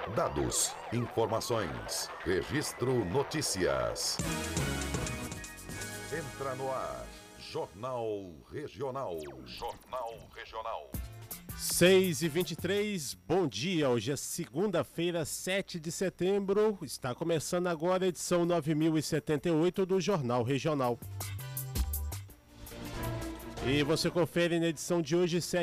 Dados, informações, registro notícias. Entra no ar, Jornal Regional. Jornal Regional. 6h23, bom dia, hoje é segunda-feira, 7 de setembro, está começando agora a edição 9078 do Jornal Regional. E você confere na edição de hoje,